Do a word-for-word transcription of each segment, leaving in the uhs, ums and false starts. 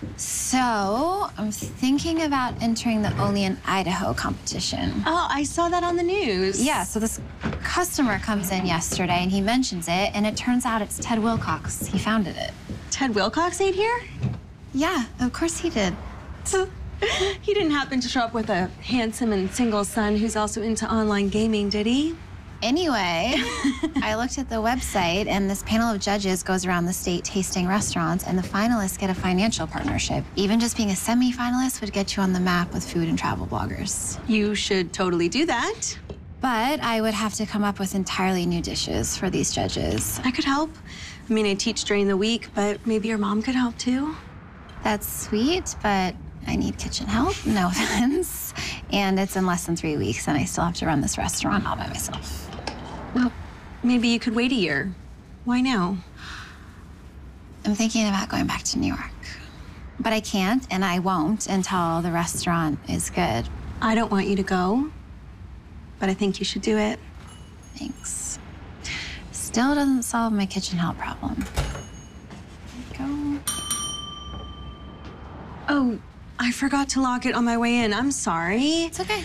So, I'm thinking about entering the Olean, Idaho competition. Oh, I saw that on the news. Yeah, so this customer comes in yesterday and he mentions it, and it turns out it's Ted Wilcox. He founded it. Ted Wilcox ate here? Yeah, of course he did. He didn't happen to show up with a handsome and single son who's also into online gaming, did he? Anyway, I looked at the website, and this panel of judges goes around the state tasting restaurants, and the finalists get a financial partnership. Even just being a semi-finalist would get you on the map with food and travel bloggers. You should totally do that. But I would have to come up with entirely new dishes for these judges. I could help. I mean, I teach during the week, but maybe your mom could help too. That's sweet, but I need kitchen help, no offense. And it's in less than three weeks, and I still have to run this restaurant all by myself. Well, maybe you could wait a year. Why now? I'm thinking about going back to New York. But I can't, and I won't until the restaurant is good. I don't want you to go, but I think you should do it. Thanks. Still doesn't solve my kitchen help problem. Go. Oh, I forgot to lock it on my way in. I'm sorry. It's okay.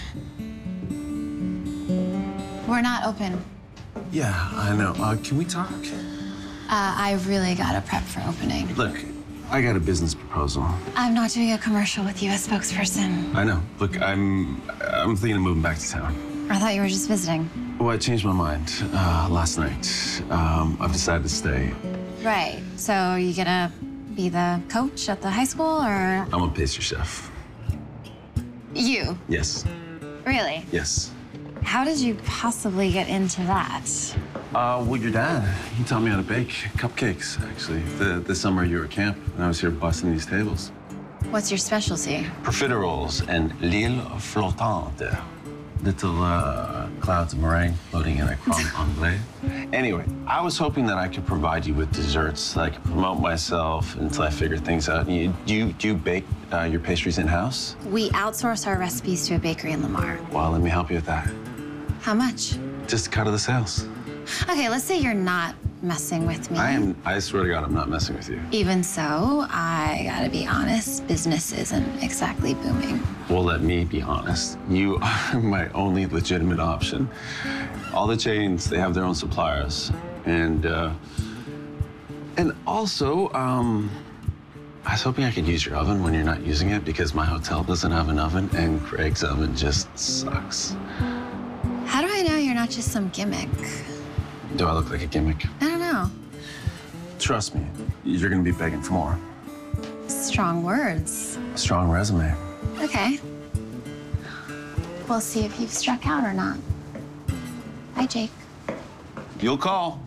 We're not open. Yeah, I know. Uh, can we talk? Uh, I really gotta prep for opening. Look, I got a business proposal. I'm not doing a commercial with you as spokesperson. I know. Look, I'm I'm thinking of moving back to town. I thought you were just visiting. Well, I changed my mind uh, last night. Um, I've decided to stay. Right. So are you gonna be the coach at the high school, or? I'm a pastry chef. You? Yes. Really? Yes. How did you possibly get into that? Uh, well, your dad, he taught me how to bake cupcakes, actually. The, the summer you were at camp, and I was here busting these tables. What's your specialty? Profiteroles and l'île flottante. Little uh, clouds of meringue floating in a creme anglaise. Anyway, I was hoping that I could provide you with desserts so I could promote myself until I figure things out. You, do, you, do you bake uh, your pastries in-house? We outsource our recipes to a bakery in Lamar. Well, let me help you with that. How much? Just cut of the sales. Okay, let's say you're not messing with me. I am, I swear to God, I'm not messing with you. Even so, I gotta be honest, business isn't exactly booming. Well, let me be honest. You are my only legitimate option. All the chains, they have their own suppliers. And, uh, and also, um, I was hoping I could use your oven when you're not using it, because my hotel doesn't have an oven, and Greg's oven just sucks. How do I know you're not just some gimmick? Do I look like a gimmick? I don't know. Trust me, you're gonna be begging for more. Strong words. A strong resume. Okay. We'll see if you've struck out or not. Bye, Jake. You'll call.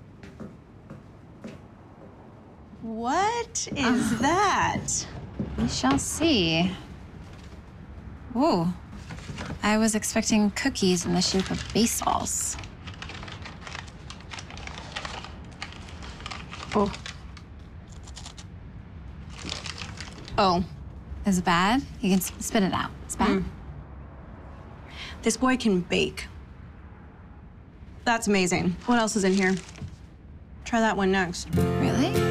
What is that? We shall see. Ooh. I was expecting cookies in the shape of baseballs. Oh. Oh. Is it bad? You can sp spit it out. It's bad? Mm. This boy can bake. That's amazing. What else is in here? Try that one next. Really?